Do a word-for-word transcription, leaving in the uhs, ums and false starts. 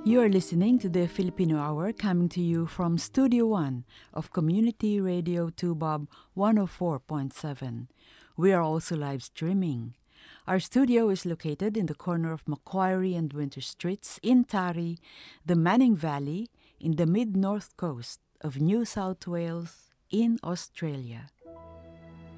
You are listening to the Filipino Hour coming to you from Studio One of Community Radio Tubob one oh four point seven. We are also live streaming. Our studio is located in the corner of Macquarie and Winter Streets in Tari, the Manning Valley, in the mid-north coast of New South Wales in Australia.